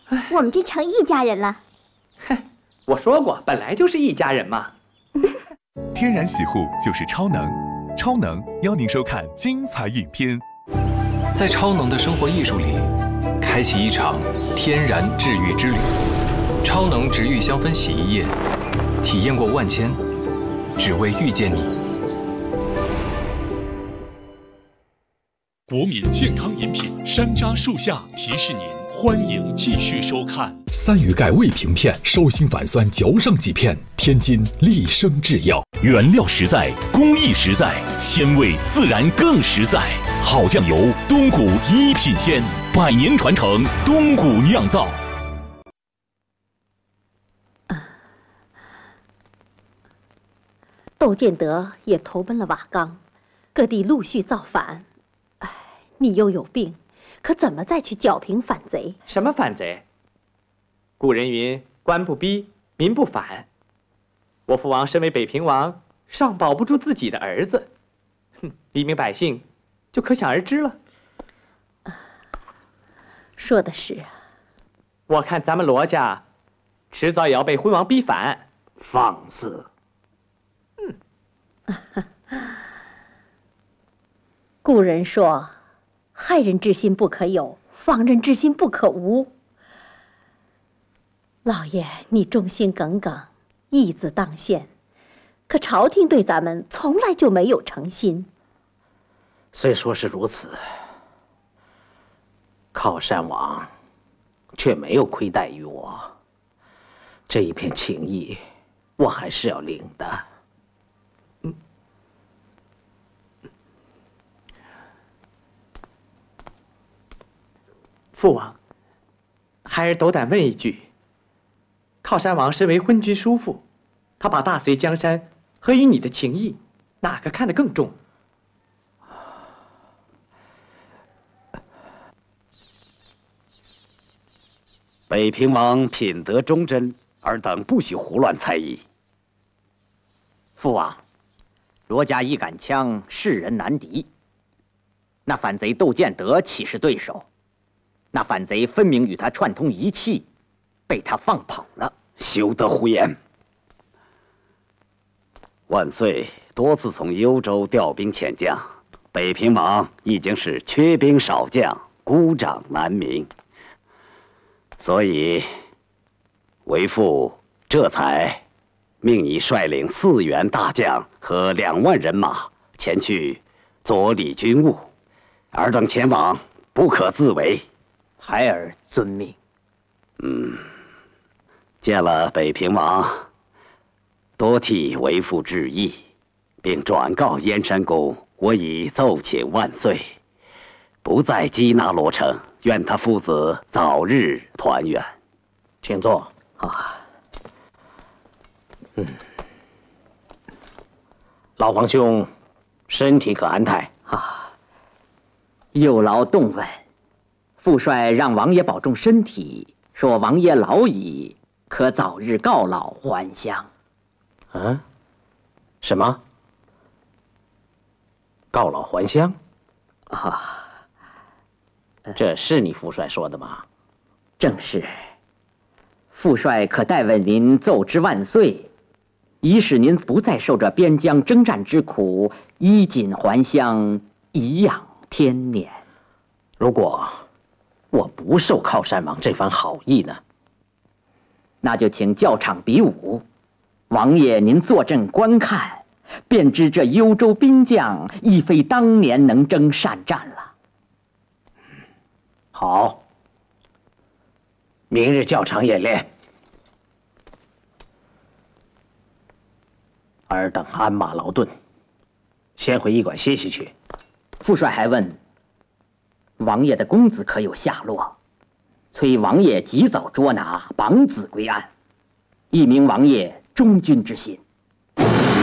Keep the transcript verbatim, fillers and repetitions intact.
我们真成一家人了。 哼，我说过，本来就是一家人嘛。 天然洗护就是超能，超能邀您收看精彩影片。 在超能的生活艺术里，开启一场天然治愈之旅。超能植愈香氛洗衣液，体验过万千，只为遇见你。 国民健康饮品山楂树下提示您，欢迎继续收看。 三鱼钙胃平片，收心反酸，嚼上几片。天津利生制药， 原料实在，工艺实在，鲜味自然更实在。好酱油，东谷一品鲜，百年传承，东谷酿造。 窦建德也投奔了瓦岗，各地陆续造反。哎，你又有病，可怎么再去剿平反贼？ 什么反贼？古人云：“官不逼，民不反。”我父王身为北平王，尚保不住自己的儿子，哼，黎民百姓就可想而知了。 说的是啊。 我看咱们罗家，迟早也要被昏王逼反。 放肆！ 古人说：“害人之心不可有，防人之心不可无。”老爷，你忠心耿耿，义字当先，可朝廷对咱们从来就没有诚心。 虽说是如此，靠山王却没有亏待于我，这一片情谊，我还是要领的。 父王，孩儿斗胆问一句：靠山王身为昏君叔父，他把大隋江山和与你的情谊，哪个看得更重？ 北平王品德忠贞，尔等不许胡乱猜疑。 父王，罗家一杆枪，世人难敌。那反贼窦建德岂是对手？那反贼分明与他串通一气，被他放跑了。 休得胡言！万岁多次从幽州调兵遣将，北平王已经是缺兵少将，孤掌难鸣，所以为父这才命你率领四员大将和两万人马前去佐理军务，尔等前往不可自为。 孩儿遵命。 嗯，见了北平王，多替为父致意，并转告燕山公，我已奏请万岁，不再缉拿罗成，愿他父子早日团圆。 请坐。啊，嗯，老皇兄，身体可安泰？ 啊，有劳动问。父帅让王爷保重身体，说王爷老矣，可早日告老还乡。 嗯，什么？告老还乡？啊，这是你父帅说的吗？ 正是。父帅可代问您奏之万岁，以使您不再受这边疆征战之苦，衣锦还乡，颐养天年。 如果我不受靠山王这番好意呢？ 那就请教场比武，王爷您坐镇观看，便知这幽州兵将亦非当年能征善战了。 好，明日教场演练，尔等鞍马劳顿，先回驿馆歇息去。 父帅还问，王爷的公子可有下落？催王爷及早捉拿，绑子归案，一鸣王爷忠君之心。